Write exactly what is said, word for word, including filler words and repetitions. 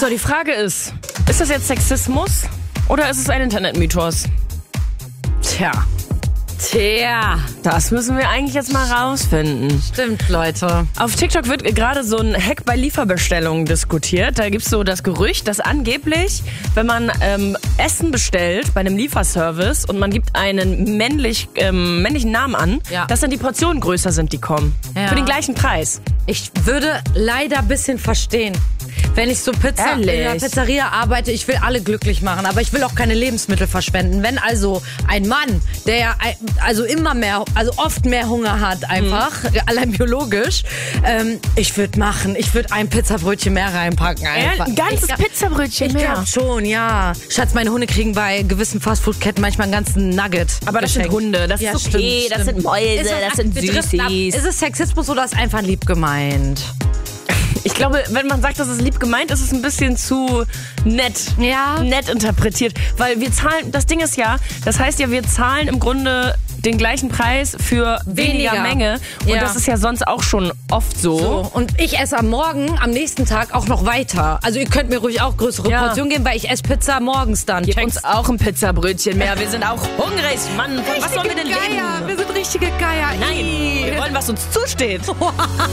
So, die Frage ist, ist das jetzt Sexismus oder ist es ein Internetmythos? Tja. Tja, das müssen wir eigentlich jetzt mal rausfinden. Stimmt, Leute. Auf TikTok wird gerade so ein Hack bei Lieferbestellungen diskutiert. Da gibt's so das Gerücht, dass angeblich, wenn man ähm, Essen bestellt bei einem Lieferservice und man gibt einen männlich, ähm, männlichen Namen an, Ja. dass dann die Portionen größer sind, die kommen. Ja. Für den gleichen Preis. Ich würde leider ein bisschen verstehen, wenn ich so Pizza Ehrlich? in der Pizzeria arbeite, ich will alle glücklich machen, aber ich will auch keine Lebensmittel verschwenden. Wenn also ein Mann, der ja also immer mehr, also oft mehr Hunger hat einfach, mhm. allein biologisch, ähm, ich würde machen, ich würde ein Pizzabrötchen mehr reinpacken einfach. Ein ganzes ich, Pizzabrötchen Ich mehr. glaube schon, ja. Schatz, meine Hunde kriegen bei gewissen Fastfood-Ketten manchmal einen ganzen Nugget. Aber das geschenkt. sind Hunde, das Ja, ist okay, stimmt, das stimmt. sind Mäuse, Ist das sind wir driften ab. Süßis. Ist es Sexismus oder ist einfach lieb gemeint? Ich glaube, wenn man sagt, das ist lieb gemeint, ist es ein bisschen zu nett, Ja. nett interpretiert. Weil wir zahlen, das Ding ist ja, das heißt ja, wir zahlen im Grunde den gleichen Preis für weniger, Weniger. Menge. Und Ja. das ist ja sonst auch schon oft so. So, und ich esse am Morgen, am nächsten Tag auch noch weiter. Also ihr könnt mir ruhig auch größere Ja. Portionen geben, weil ich esse Pizza morgens dann. Gib Check's. uns auch ein Pizzabrötchen mehr. Wir sind auch hungrig. Mann, von was sollen wir denn Geier. leben? Wir sind richtige Geier. Nein, wir wollen, was uns zusteht.